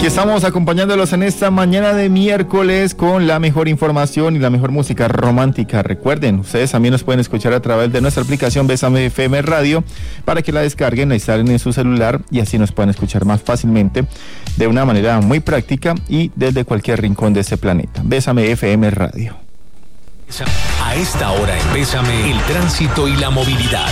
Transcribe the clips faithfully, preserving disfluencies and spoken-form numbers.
Aquí estamos acompañándolos en esta mañana de miércoles con la mejor información y la mejor música romántica. Recuerden, ustedes también nos pueden escuchar a través de nuestra aplicación Bésame F M Radio para que la descarguen, la instalen en su celular y así nos puedan escuchar más fácilmente de una manera muy práctica y desde cualquier rincón de este planeta. Bésame F M Radio. A esta hora en Bésame, el tránsito y la movilidad.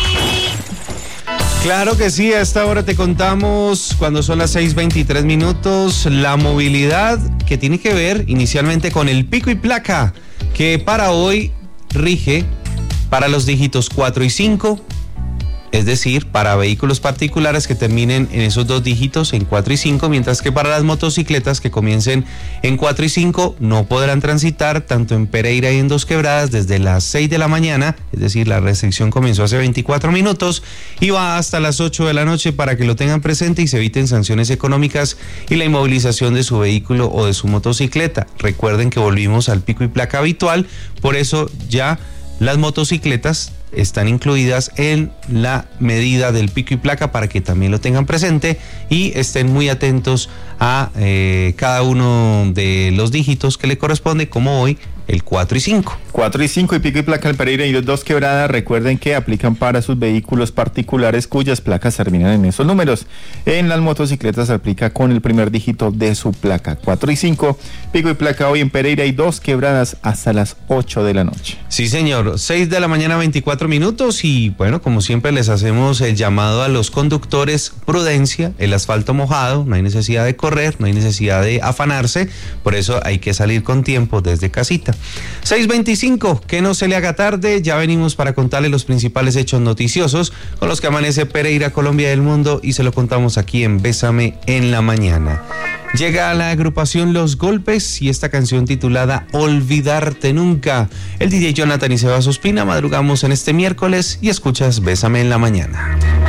Claro que sí, a esta hora te contamos, cuando son las seis veintitrés minutos, la movilidad que tiene que ver inicialmente con el pico y placa, que para hoy rige para los dígitos cuatro y cinco, es decir, para vehículos particulares que terminen en esos dos dígitos, en cuatro y cinco, mientras que para las motocicletas que comiencen en cuatro y cinco no podrán transitar tanto en Pereira y en Dos Quebradas desde las seis de la mañana, es decir, la restricción comenzó hace veinticuatro minutos y va hasta las ocho de la noche para que lo tengan presente y se eviten sanciones económicas y la inmovilización de su vehículo o de su motocicleta. Recuerden que volvimos al pico y placa habitual, por eso ya las motocicletas están incluidas en la medida del pico y placa para que también lo tengan presente y estén muy atentos a eh, cada uno de los dígitos que le corresponde, como hoy el cuatro y cinco. cuatro y cinco y pico y placa en Pereira y Dos Quebradas. Recuerden que aplican para sus vehículos particulares cuyas placas terminan en esos números. En las motocicletas se aplica con el primer dígito de su placa. cuatro y cinco, pico y placa hoy en Pereira y Dos Quebradas hasta las ocho de la noche. Sí, señor. seis de la mañana, veinticuatro minutos y bueno, como siempre les hacemos el llamado a los conductores, prudencia, el asfalto mojado, no hay necesidad de correr, no hay necesidad de afanarse, por eso hay que salir con tiempo desde casita. seis veinticinco, que no se le haga tarde, ya venimos para contarle los principales hechos noticiosos con los que amanece Pereira, Colombia y el mundo y se lo contamos aquí en Bésame en la mañana. Llega a la agrupación Los Golpes y esta canción titulada Olvidarte Nunca. El D J Jonathan y Sebas Ospina madrugamos en este miércoles y escuchas Bésame en la mañana.